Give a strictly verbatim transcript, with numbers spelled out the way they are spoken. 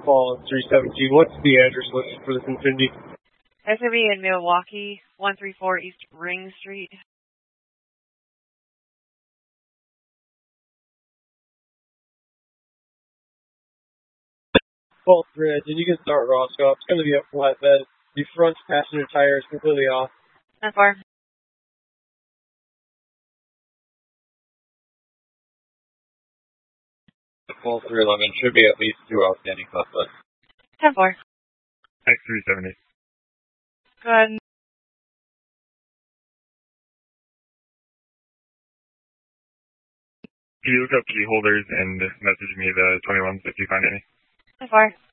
Paul three seventeen. What's the address listed for this Infiniti? That's going to be in Milwaukee, one thirty-four East Ring Street. Both red. And you can start Roscoe. It's going to be a flatbed. The front passenger tire is completely off. How far? The full three eleven should be at least two outstanding suspects. ten four. X three seventy. Go ahead. Can you look up key holders and message me the twenty-ones if you find any? How far?